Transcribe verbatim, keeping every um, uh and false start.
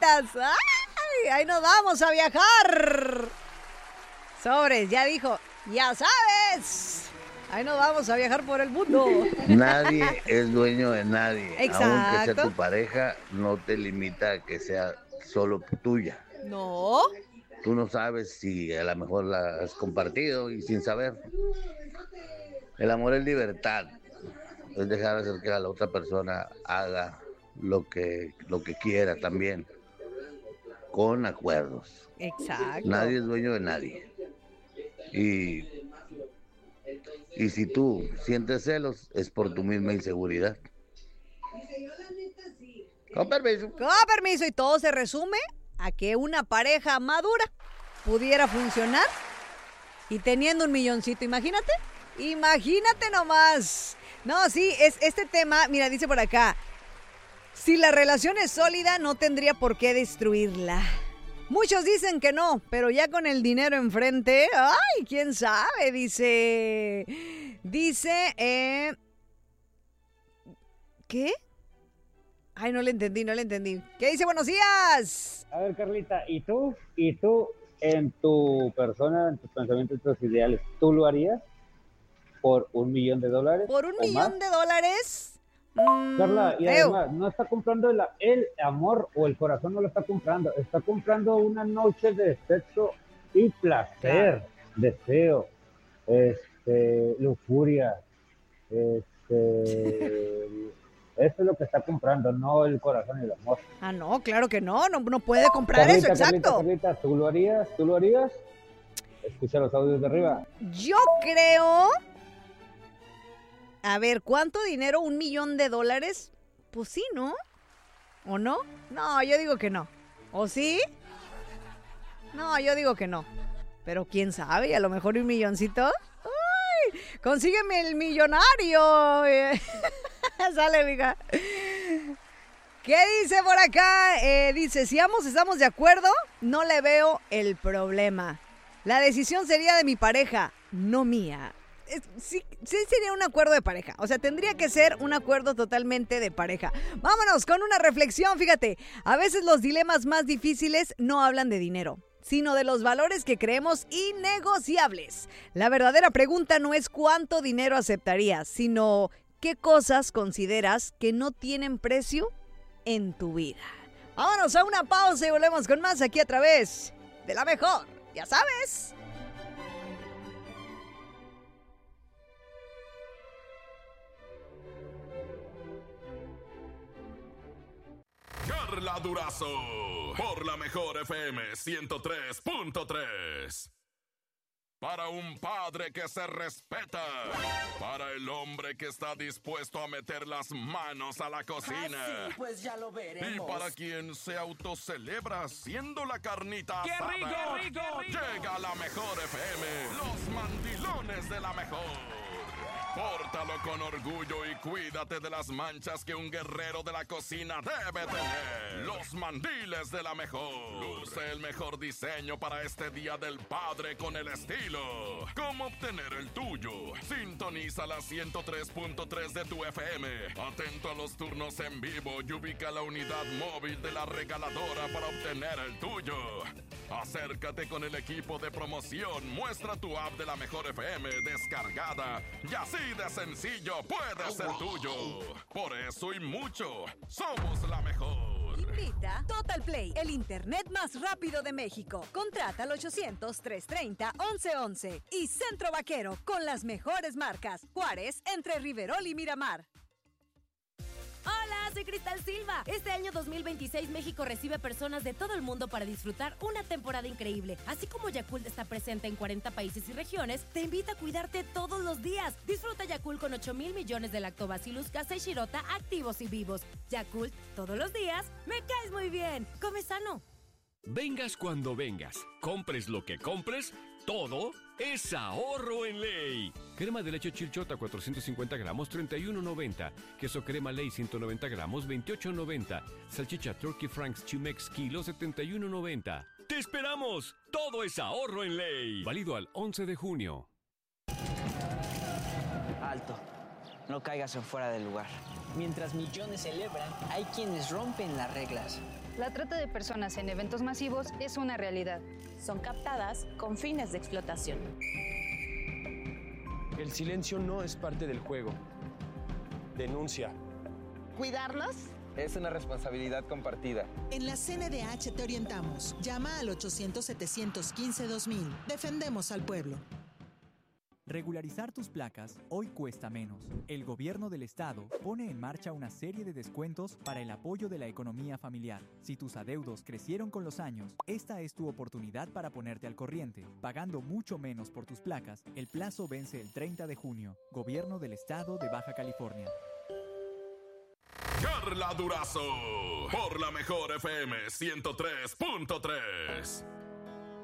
Carlitas. ¡Ay! Ahí nos vamos a viajar. Sobres, ya dijo, ya sabes. Ahí nos vamos a viajar por el mundo. Nadie es dueño de nadie. Exacto. Aunque sea tu pareja, no te limita a que sea solo tuya. No. Tú no sabes si a lo mejor la has compartido y sin saber. El amor es libertad. Es dejar hacer que la otra persona haga lo que, lo que quiera también. Con acuerdos. Exacto. Nadie es dueño de nadie. Y, y si tú sientes celos, es por tu misma inseguridad. Con permiso. Con permiso, y todo se resume a que una pareja madura pudiera funcionar y teniendo un milloncito, imagínate, imagínate nomás. No, sí, es este tema, mira, dice por acá, si la relación es sólida, no tendría por qué destruirla. Muchos dicen que no, pero ya con el dinero enfrente, ay, quién sabe, dice, dice, eh, ¿qué? Ay, no le entendí, no le entendí. ¿Qué dice? Buenos días. A ver, Carlita, ¿y tú? ¿Y tú en tu persona, en tus pensamientos, en tus ideales, tú lo harías por un millón de dólares? ¿Por un o millón más? de dólares? Mm, Carla, y creo. además, no está comprando el, el amor o el corazón, no lo está comprando. Está comprando una noche de sexo y placer, Claro. deseo, este, lujuria, este... Eso es lo que está comprando, no el corazón y el amor. Ah, no, claro que no, no, no puede comprar Carlita, eso, exacto. Carlita, Carlita, ¿tú lo harías? ¿Tú lo harías? Escucha los audios de arriba. Yo creo... A ver, ¿cuánto dinero? ¿Un millón de dólares? Pues sí, ¿no? ¿O no? No, yo digo que no. ¿O sí? No, yo digo que no. Pero quién sabe, a lo mejor un milloncito. ¡Ay! ¡Consígueme el millonario! Sale, mija. ¿Qué dice por acá? Eh, dice, si ambos estamos de acuerdo, no le veo el problema. La decisión sería de mi pareja, no mía. Es, sí, sí sería un acuerdo de pareja. O sea, tendría que ser un acuerdo totalmente de pareja. Vámonos con una reflexión. Fíjate, a veces los dilemas más difíciles no hablan de dinero, sino de los valores que creemos innegociables. La verdadera pregunta no es cuánto dinero aceptarías, sino qué cosas consideras que no tienen precio en tu vida. Vámonos a una pausa y volvemos con más aquí a través de La Mejor. Ya sabes. Carla Durazo, por La Mejor F M ciento tres punto tres. Para un padre que se respeta, para el hombre que está dispuesto a meter las manos a la cocina. Ah, sí, pues ya lo veremos. Y para quien se autocelebra haciendo la carnita ¡Qué asada. rico, qué rico, qué rico! Llega La Mejor F M, los mandilones de La Mejor. Pórtalo con orgullo y cuídate de las manchas que un guerrero de la cocina debe tener. Los mandiles de La Mejor. Luce el mejor diseño para este Día del Padre con el estilo. ¿Cómo obtener el tuyo? Sintoniza la ciento tres punto tres de tu F M. Atento a los turnos en vivo y ubica la unidad móvil de la regaladora para obtener el tuyo. Acércate con el equipo de promoción. Muestra tu app de La Mejor F M descargada. Y así de sencillo puede ser tuyo. Por eso y mucho, somos La Mejor. Invita Total Play, el internet más rápido de México. Contrata al ochocientos, trescientos treinta, once once. Y Centro Vaquero, con las mejores marcas. Juárez, entre Riverol y Miramar. Hola, soy Cristal Silva. Este año dos mil veintiséis México recibe personas de todo el mundo para disfrutar una temporada increíble. Así como Yakult está presente en cuarenta países y regiones, te invita a cuidarte todos los días. Disfruta Yakult con ocho mil millones de lactobacillus casei shirota activos y vivos. Yakult, todos los días, me caes muy bien. Come sano. Vengas cuando vengas, compres lo que compres, todo es ahorro en Ley. Crema de leche Chilchota cuatrocientos cincuenta gramos, treinta y uno noventa. Queso crema Ley ciento noventa gramos, veintiocho noventa. Salchicha Turkey Franks Chimex kilo, setenta y uno noventa. ¡Te esperamos! Todo es ahorro en Ley. Válido al once de junio. Alto. No caigas en fuera del lugar. Mientras millones celebran, hay quienes rompen las reglas. La trata de personas en eventos masivos es una realidad. Son captadas con fines de explotación. El silencio no es parte del juego. Denuncia. ¿Cuidarlos? Es una responsabilidad compartida. En la C N D H te orientamos. Llama al ochocientos, setecientos quince, dos mil. Defendemos al pueblo. Regularizar tus placas hoy cuesta menos. El gobierno del estado pone en marcha una serie de descuentos para el apoyo de la economía familiar. Si tus adeudos crecieron con los años, esta es tu oportunidad para ponerte al corriente. Pagando mucho menos por tus placas, el plazo vence el treinta de junio. Gobierno del estado de Baja California. Carla Durazo, por la mejor F M ciento tres punto tres.